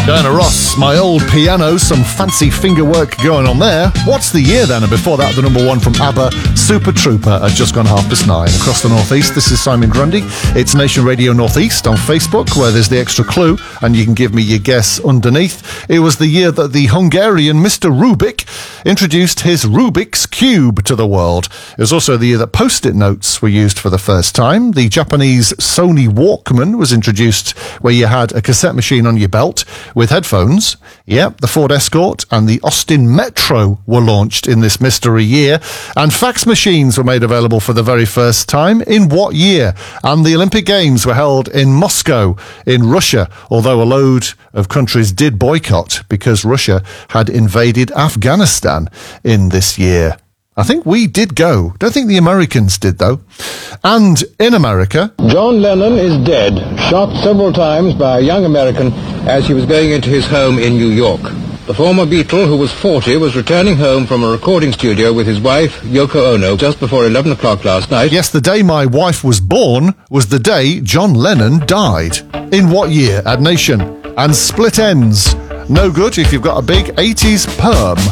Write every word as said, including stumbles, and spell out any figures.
Diana Ross, My Old Piano, some fancy finger work going on there. What's the year then? And before that, the number one from ABBA, Super Trooper, at just gone half past nine. Across the Northeast, this is Simon Grundy. It's Nation Radio Northeast on Facebook, where there's the extra clue, and you can give me your guess underneath. It was the year that the Hungarian Mister Rubik introduced his Rubik's Cube to the world. It was also the year that Post-it notes were used for the first time. The Japanese Sony Walkman was introduced, where you had a cassette machine on your belt with headphones. Yep, the Ford Escort and the Austin Metro were launched in this mystery year. And fax machines were made available for the very first time. In what year? And the Olympic Games were held in Moscow, in Russia, although a load of countries did boycott because Russia had invaded Afghanistan in this year. I think we did go. Don't think the Americans did, though. And in America, John Lennon is dead, shot several times by a young American as he was going into his home in New York. The former Beatle, who was forty, was returning home from a recording studio with his wife, Yoko Ono, just before eleven o'clock last night. Yes, the day my wife was born was the day John Lennon died. In what year at Nation? And split ends. No good if you've got a big eighties perm.